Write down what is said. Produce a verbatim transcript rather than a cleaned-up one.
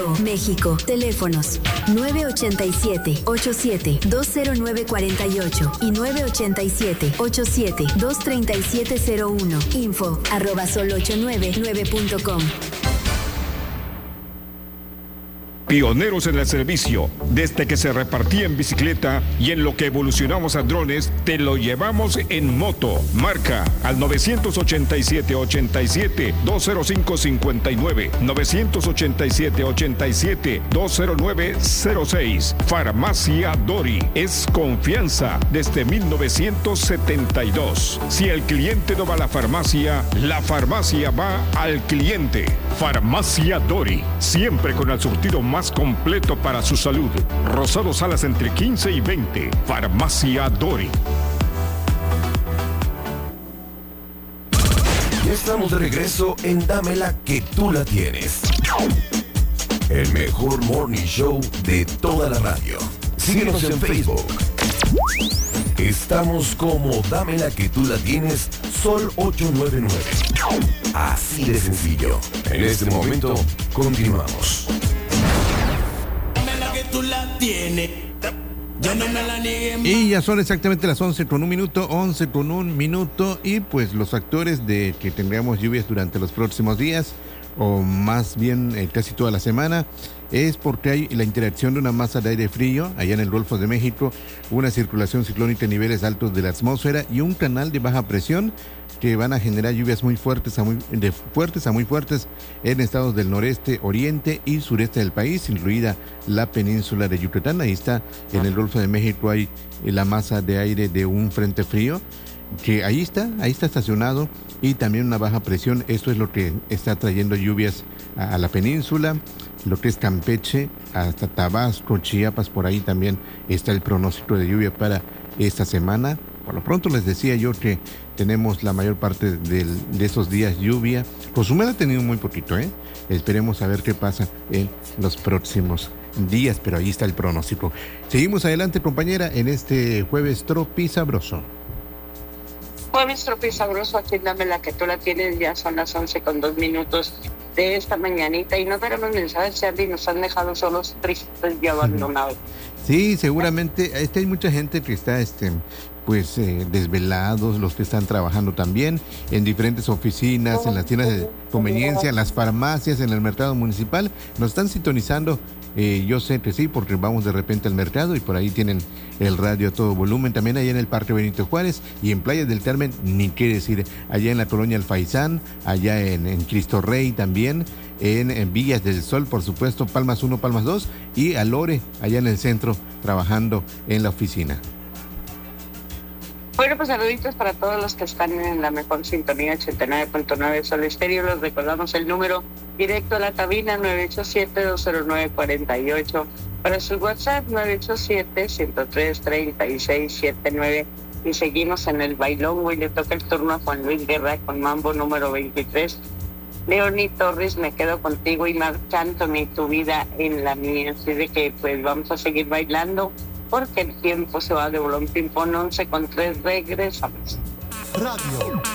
México. Teléfonos nueve ocho siete, ocho siete, dos cero nueve cuatro ocho y nueve ocho siete, ocho siete, dos tres siete cero uno. Info arroba sol ocho nueve nueve punto com. Pioneros en el servicio, desde que se repartía en bicicleta y en lo que evolucionamos a drones, te lo llevamos en moto. Marca al nueve ocho siete, ocho siete, dos cero cinco cinco nueve, nueve ocho siete, ocho siete, dos cero nueve cero seis. Farmacia Dori es confianza desde mil novecientos setenta y dos. Si el cliente no va a la farmacia, la farmacia va al cliente. Farmacia Dori, siempre con el surtido más completo para su salud. Rosado Salas entre quince y veinte. Farmacia Dori. Ya estamos de regreso en Dámela que tú la tienes. El mejor morning show de toda la radio. Síguenos en Facebook. Estamos como Dámela que tú la tienes, Sol ocho nueve nueve. Así de sencillo. En este momento, continuamos. Dámela que tú la tienes. Yo no me la niegue más. Y ya son exactamente las once con un minuto, once con un minuto, y pues los factores de que tendríamos lluvias durante los próximos días, o más bien eh, casi toda la semana, es porque hay la interacción de una masa de aire frío allá en el Golfo de México, una circulación ciclónica en niveles altos de la atmósfera y un canal de baja presión que van a generar lluvias muy fuertes a muy, de fuertes a muy fuertes en estados del noreste, oriente y sureste del país, incluida la península de Yucatán. Ahí está, en el Golfo de México hay la masa de aire de un frente frío, que ahí está, ahí está estacionado, y también una baja presión. Esto es lo que está trayendo lluvias a, a la península, lo que es Campeche, hasta Tabasco, Chiapas, por ahí también está el pronóstico de lluvia para esta semana. Por lo pronto les decía yo que tenemos la mayor parte del, de esos días lluvia. Cozumel ha tenido muy poquito, ¿eh? Esperemos a ver qué pasa en los próximos días, pero ahí está el pronóstico. Seguimos adelante, compañera, en este jueves tropizabroso. Jueves tropizabroso, aquí en Dámela que tú la tienes, ya son las once con dos minutos de esta mañanita y no tenemos mensajes, Charlie, nos han dejado solos, tristes y abandonados. Sí, seguramente, este, hay mucha gente que está este, pues eh, desvelados, los que están trabajando también en diferentes oficinas, en las tiendas de conveniencia, en las farmacias, en el mercado municipal, nos están sintonizando. Eh, yo sé que sí, porque vamos de repente al mercado y por ahí tienen el radio a todo volumen. También allá en el Parque Benito Juárez y en Playas del Carmen, ni qué decir, allá en la colonia Alfaizán, allá en, en Cristo Rey también, en, en Villas del Sol, por supuesto, Palmas uno, Palmas dos, y a Lore, allá en el centro, trabajando en la oficina. Bueno, pues saluditos para todos los que están en la mejor sintonía, ochenta y nueve punto nueve Sol Estéreo. Les recordamos el número directo a la cabina, nueve ocho siete, dos cero nueve, cuatro ocho. Para su WhatsApp, nueve ocho siete, uno cero tres, tres seis siete nueve. Y seguimos en el bailongo y le toca el turno a Juan Luis Guerra con Mambo número veintitrés. Leoní Torres, me quedo contigo y Marc Anthony, tu vida en la mía. Así de que pues vamos a seguir bailando, porque el tiempo se va de bolón ping-pong. Once con tres, regresamos. Radio